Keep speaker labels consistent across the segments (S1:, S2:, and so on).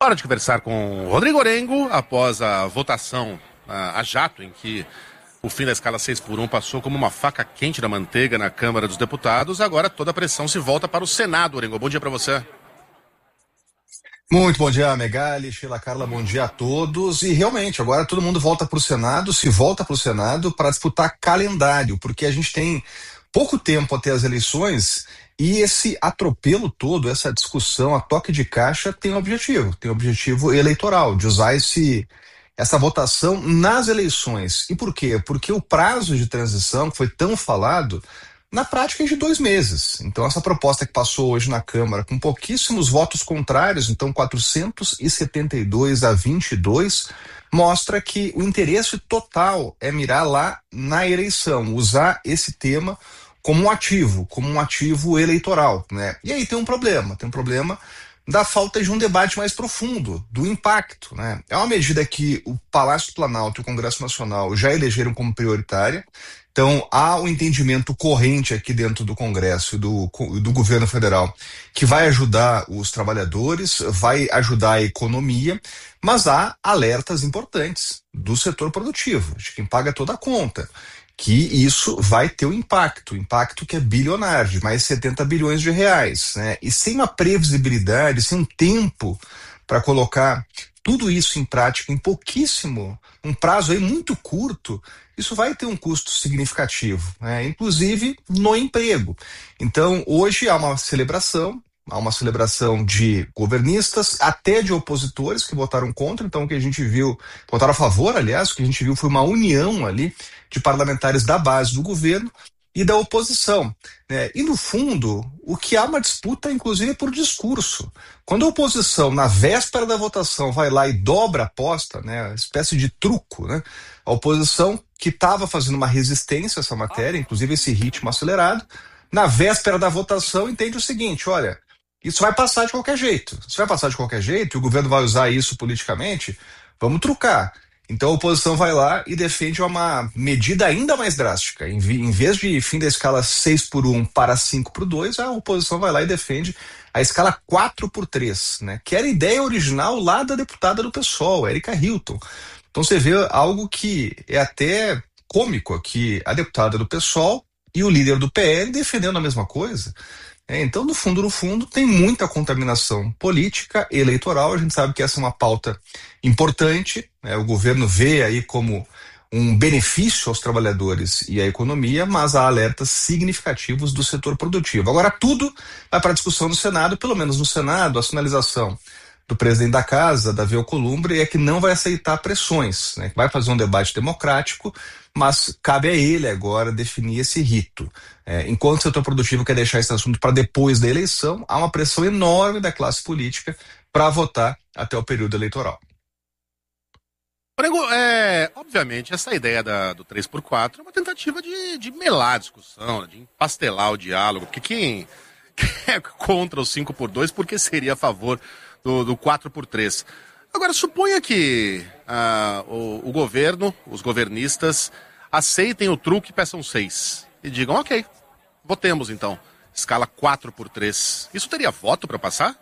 S1: Hora de conversar com o Rodrigo Orengo após a votação a jato, em que o fim da escala 6x1 passou como uma faca quente na manteiga na Câmara dos Deputados. Agora toda a pressão se volta para o Senado. Orengo, bom dia para você.
S2: Muito bom dia, Megali, Sheila, Carla, bom dia a todos. E realmente, agora todo mundo volta para o Senado, se volta para o Senado para disputar calendário, porque a gente tem pouco tempo até as eleições e esse atropelo todo, essa discussão a toque de caixa tem um objetivo eleitoral, de usar essa votação nas eleições. E por quê? Porque o prazo de transição que foi tão falado, na prática é de 2 meses. Então essa proposta que passou hoje na Câmara com pouquíssimos votos contrários, então 472 a 22, mostra que o interesse total é mirar lá na eleição, usar esse tema como um ativo eleitoral, né? E aí tem um problema da falta de um debate mais profundo, do impacto, né? É uma medida que o Palácio do Planalto e o Congresso Nacional já elegeram como prioritária. Então, há um entendimento corrente aqui dentro do Congresso e do governo federal que vai ajudar os trabalhadores, vai ajudar a economia, mas há alertas importantes do setor produtivo, de quem paga toda a conta, que isso vai ter um impacto que é bilionário, de mais 70 bilhões de reais, né? E sem uma previsibilidade, sem um tempo para colocar tudo isso em prática em um prazo aí muito curto, isso vai ter um custo significativo, né? Inclusive no emprego. Então, hoje há uma celebração de governistas, até de opositores que votaram contra. Então o que a gente viu, votaram a favor, aliás, o que a gente viu foi uma união ali de parlamentares da base do governo e da oposição, né? E no fundo, o que há uma disputa, inclusive, por discurso. Quando a oposição, na véspera da votação, vai lá e dobra a aposta, né, espécie de truco, né, a oposição que estava fazendo uma resistência a essa matéria, inclusive esse ritmo acelerado, na véspera da votação entende o seguinte: olha, isso vai passar de qualquer jeito. Se vai passar de qualquer jeito e o governo vai usar isso politicamente, vamos trucar. Então a oposição vai lá e defende uma medida ainda mais drástica. Em vez de fim da escala 6x1 para 5x2, a oposição vai lá e defende a escala 4x3, né? Que era a ideia original lá da deputada do PSOL, Erika Hilton. Então você vê algo que é até cômico aqui, a deputada do PSOL e o líder do PL defendendo a mesma coisa. Então, no fundo, tem muita contaminação política, eleitoral. A gente sabe que essa é uma pauta importante, né? O governo vê aí como um benefício aos trabalhadores e à economia, mas há alertas significativos do setor produtivo. Agora, tudo vai para a discussão no Senado, pelo menos no Senado, a sinalização do presidente da casa, Davi Alcolumbre, é que não vai aceitar pressões, né? Vai fazer um debate democrático, mas cabe a ele agora definir esse rito. Enquanto o setor produtivo quer deixar esse assunto para depois da eleição, há uma pressão enorme da classe política para votar até o período eleitoral.
S1: Orengo, obviamente, essa ideia do 3x4 é uma tentativa de melar a discussão, né, de empastelar o diálogo, porque quem é contra o 5x2, porque seria a favor do 4x3. Agora, suponha que o governo, os governistas, aceitem o truque e peçam 6. E digam, ok, votemos então, escala 4x3. Isso teria voto para passar?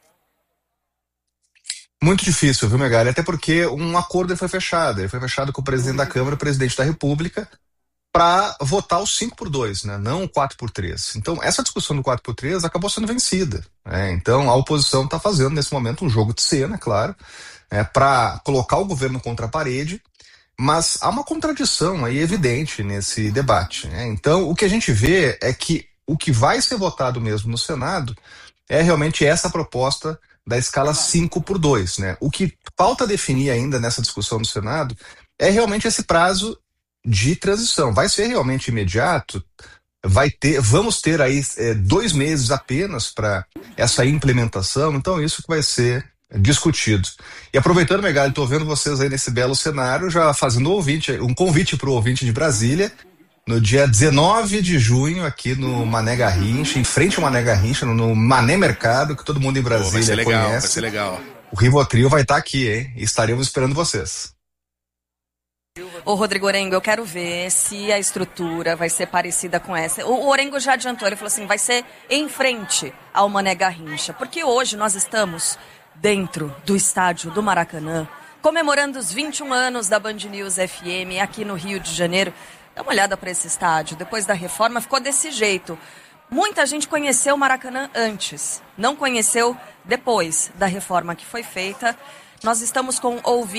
S2: Muito difícil, viu, Megali? Até porque um acordo foi fechado. Ele foi fechado com o presidente da Câmara e o presidente da República para votar o 5x2, né? Não o 4x3. Então, essa discussão do 4x3 acabou sendo vencida, né? Então, a oposição está fazendo, nesse momento, um jogo de cena, claro, para colocar o governo contra a parede, mas há uma contradição aí evidente nesse debate, né? Então, o que a gente vê é que o que vai ser votado mesmo no Senado é realmente essa proposta da escala 5x2, né? O que falta definir ainda nessa discussão no Senado é realmente esse prazo de transição. Vai ser realmente imediato? Vamos ter aí 2 meses apenas para essa implementação? Então isso que vai ser discutido. E aproveitando, Megali, estou vendo vocês aí nesse belo cenário, já fazendo um convite para o ouvinte de Brasília, no dia 19 de junho, aqui no Mané Garrincha, em frente ao Mané Garrincha, no Mané Mercado, que todo mundo em Brasília conhece.
S1: Vai ser legal.
S2: O Rivotril vai estar aqui, hein? E estaremos esperando vocês.
S3: Ô Rodrigo Orengo, eu quero ver se a estrutura vai ser parecida com essa. O Orengo já adiantou, ele falou assim, vai ser em frente ao Mané Garrincha, porque hoje nós estamos dentro do estádio do Maracanã, comemorando os 21 anos da Band News FM aqui no Rio de Janeiro. Dá uma olhada para esse estádio. Depois da reforma ficou desse jeito. Muita gente conheceu o Maracanã antes, não conheceu depois da reforma que foi feita. Nós estamos com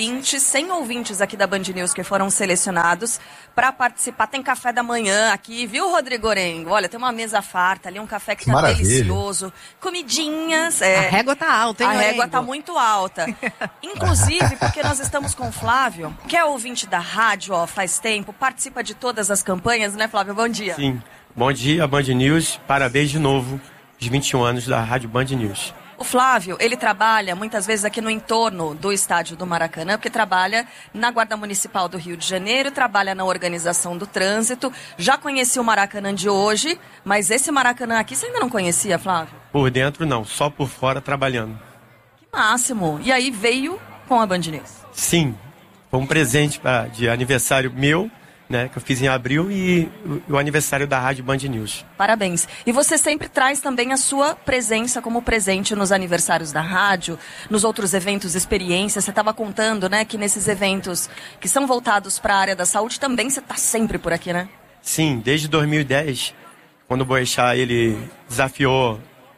S3: 100 ouvintes aqui da Band News que foram selecionados para participar. Tem café da manhã aqui, viu, Rodrigo Orengo? Olha, tem uma mesa farta ali, um café que tá delicioso. Comidinhas.
S4: A régua tá alta, hein,
S3: A
S4: Orengo?
S3: régua tá muito alta. Inclusive, porque nós estamos com o Flávio, que é ouvinte da rádio, faz tempo, participa de todas as campanhas, né, Flávio? Bom dia.
S5: Sim. Bom dia, Band News. Parabéns de novo, os 21 anos da Rádio Band News.
S3: O Flávio, ele trabalha muitas vezes aqui no entorno do estádio do Maracanã, porque trabalha na Guarda Municipal do Rio de Janeiro, trabalha na organização do trânsito. Já conheci o Maracanã de hoje, mas esse Maracanã aqui você ainda não conhecia, Flávio?
S5: Por dentro não, só por fora trabalhando.
S3: Que máximo! E aí veio com a Band News?
S5: Sim, foi um presente de aniversário meu, né, que eu fiz em abril, e o aniversário da Rádio Band News.
S3: Parabéns. E você sempre traz também a sua presença como presente nos aniversários da rádio, nos outros eventos, experiências. Você estava contando, né, que nesses eventos que são voltados para a área da saúde, também você está sempre por aqui, né?
S5: Sim, desde 2010, quando o Boechat, ele desafiou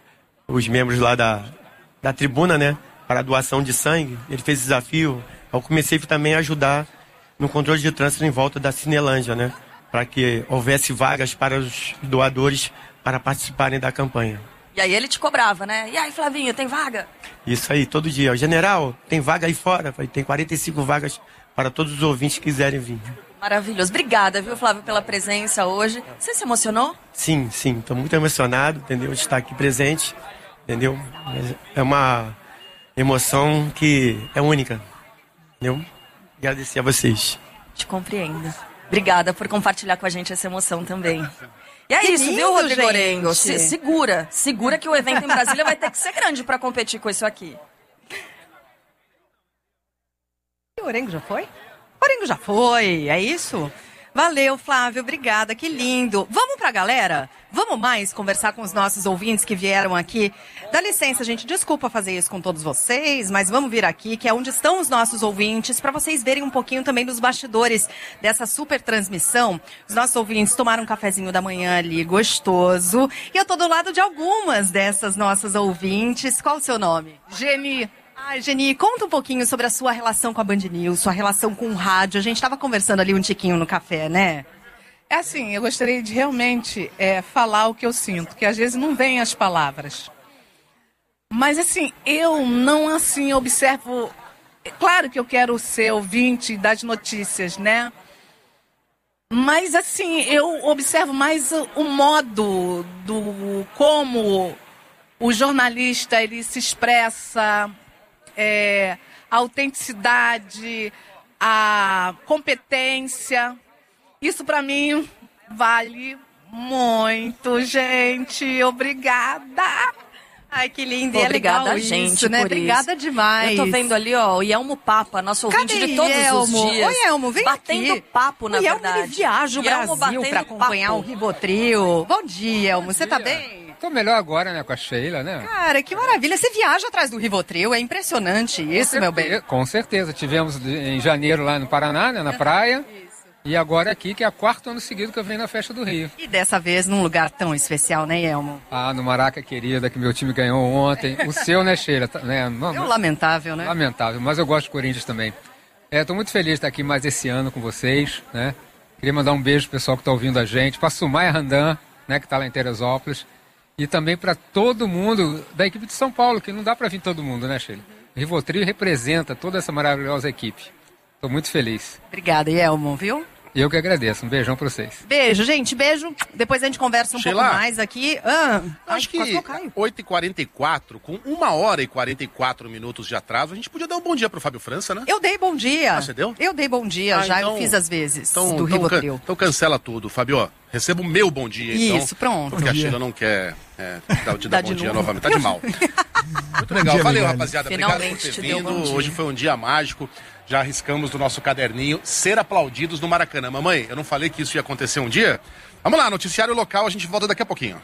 S5: os membros lá da tribuna, né, para a doação de sangue. Ele fez desafio. Eu comecei também a ajudar no controle de trânsito em volta da Cinelândia, né? Para que houvesse vagas para os doadores para participarem da campanha.
S3: E aí ele te cobrava, né? E aí, Flavinho, tem vaga?
S5: Isso aí, todo dia. O general, tem vaga aí fora. Tem 45 vagas para todos os ouvintes que quiserem vir.
S3: Maravilhoso. Obrigada, viu, Flávio, pela presença hoje. Você se emocionou?
S5: Sim. Estou muito emocionado, entendeu? De estar aqui presente, entendeu? É uma emoção que é única, entendeu? Agradecer a vocês.
S3: Te compreendo. Obrigada por compartilhar com a gente essa emoção também. E é
S4: Que
S3: isso,
S4: lindo,
S3: viu, Rodrigo
S4: gente?
S3: Orengo? Segura que o evento em Brasília vai ter que ser grande para competir com isso aqui.
S4: E o Orengo já foi? O Orengo já foi, é isso? Valeu, Flávio, obrigada, que lindo. Vamos pra galera? Vamos mais conversar com os nossos ouvintes que vieram aqui. Dá licença, gente, desculpa fazer isso com todos vocês, mas vamos vir aqui, que é onde estão os nossos ouvintes, para vocês verem um pouquinho também dos bastidores dessa super transmissão. Os nossos ouvintes tomaram um cafezinho da manhã ali, gostoso. E eu tô do lado de algumas dessas nossas ouvintes. Qual o seu nome?
S6: Geni.
S4: Ai, Geni, conta um pouquinho sobre a sua relação com a Band News, sua relação com o rádio. A gente estava conversando ali um tiquinho no café, né?
S6: É assim, eu gostaria de realmente falar o que eu sinto, que às vezes não vem as palavras. Mas assim, eu não assim observo... Claro que eu quero ser ouvinte das notícias, né? Mas assim, eu observo mais o modo do como o jornalista ele se expressa, a autenticidade, a competência. Isso para mim vale muito, gente. Obrigada.
S4: Ai, que lindo.
S3: Obrigada,
S4: é legal
S3: gente,
S4: isso, né?
S3: por
S4: Obrigada
S3: isso.
S4: demais.
S3: Eu tô vendo ali, ó, o Yelmo Papa, nosso ouvinte
S4: Cadê
S3: de todos
S4: Yelmo?
S3: os dias.
S4: Oi, Yelmo, vem
S3: batendo
S4: aqui.
S3: papo, na
S4: o Yelmo,
S3: verdade.
S4: ele viaja o
S3: Yelmo
S4: Brasil
S3: batendo
S4: para acompanhar
S3: papo.
S4: o Rivotril. Bom dia, Yelmo. Você tá bem?
S7: Tô melhor agora, né, com a Sheila, né?
S4: Cara, que maravilha. Você viaja atrás do Rivotril, é impressionante isso, meu bem.
S7: Com certeza. Tivemos em janeiro lá no Paraná, né, na praia. E agora aqui, que é o 4º ano seguido que eu venho na Festa do Rio.
S4: E dessa vez num lugar tão especial, né, Yelmo?
S7: Ah, no Maraca querida, que meu time ganhou ontem. O seu, né, Sheila? Né?
S4: É um lamentável, né?
S7: Lamentável, mas eu gosto do Corinthians também. Tô muito feliz de estar aqui mais esse ano com vocês, né? Queria mandar um beijo pro pessoal que está ouvindo a gente, para Sumaia Randan, né, que está lá em Teresópolis. E também para todo mundo da equipe de São Paulo, que não dá para vir todo mundo, né, Sheila? O Rivotril representa toda essa maravilhosa equipe. Estou muito feliz.
S4: Obrigada, Yelmo, viu?
S7: Eu que agradeço. Um beijão para vocês.
S4: Beijo, gente. Beijo. Depois a gente conversa um
S1: Sheila,
S4: pouco mais aqui.
S1: Acho que 8h44, com 1h44 minutos de atraso, a gente podia dar um bom dia pro Fábio França, né?
S4: Eu dei bom dia.
S1: Ah, você deu?
S4: Eu dei bom dia, já
S1: então,
S4: eu fiz às vezes, do Rivotril.
S1: Então cancela tudo, Fábio. Receba o meu bom dia, então.
S4: Isso, pronto.
S1: Porque a Sheila não quer te dar bom dia
S4: novo.
S1: novamente. Tá de mal. Muito legal. Valeu, rapaziada.
S3: Finalmente
S1: Obrigado por ter
S3: te deu
S1: vindo.
S3: bom dia.
S1: Hoje foi um dia mágico. Já arriscamos do nosso caderninho ser aplaudidos no Maracanã. Mamãe, eu não falei que isso ia acontecer um dia? Vamos lá, noticiário local, a gente volta daqui a pouquinho.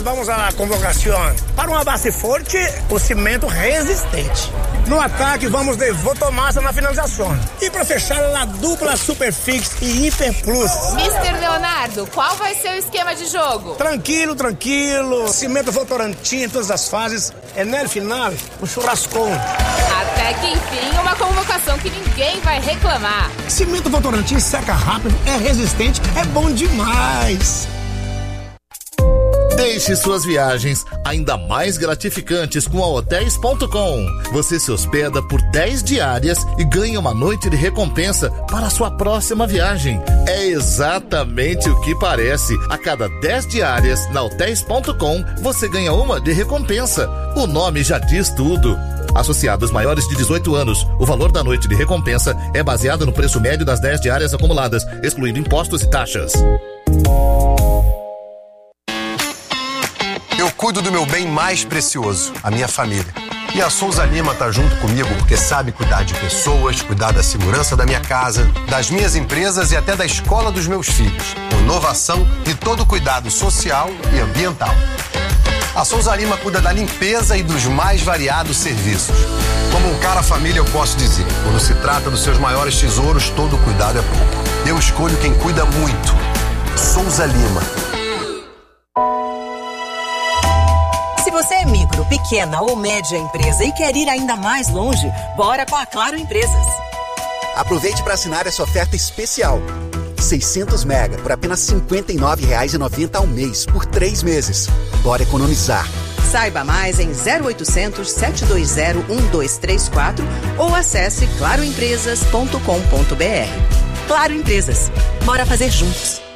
S8: vamos à convocação. Para uma base forte, o cimento resistente. No ataque, vamos de Votomassa na finalização. E para fechar, a dupla Superfix e Hiper Plus.
S9: Mister Leonardo, qual vai ser o esquema de jogo?
S8: Tranquilo. Cimento Votorantim em todas as fases. É no final, um churrascão.
S9: Até que enfim, uma convocação que ninguém vai reclamar.
S8: Cimento Votorantim seca rápido, é resistente, é bom demais.
S10: Deixe suas viagens ainda mais gratificantes com a Hotéis.com. Você se hospeda por 10 diárias e ganha uma noite de recompensa para a sua próxima viagem. É exatamente o que parece. A cada 10 diárias na Hotéis.com, você ganha uma de recompensa. O nome já diz tudo. Associados maiores de 18 anos, o valor da noite de recompensa é baseado no preço médio das 10 diárias acumuladas, excluindo impostos e taxas.
S11: Eu cuido do meu bem mais precioso, a minha família. E a Souza Lima tá junto comigo porque sabe cuidar de pessoas, cuidar da segurança da minha casa, das minhas empresas e até da escola dos meus filhos. Com inovação e todo cuidado social e ambiental. A Souza Lima cuida da limpeza e dos mais variados serviços. Como um cara família, eu posso dizer, quando se trata dos seus maiores tesouros, todo cuidado é pouco. Eu escolho quem cuida muito. Souza Lima.
S12: Se você é micro, pequena ou média empresa e quer ir ainda mais longe, bora com a Claro Empresas.
S13: Aproveite para assinar essa oferta especial. 600 mega por apenas R$ 59,90 ao mês, por 3 meses. Bora economizar.
S12: Saiba mais em 0800 720 1234 ou acesse claroempresas.com.br. Claro Empresas. Bora fazer juntos.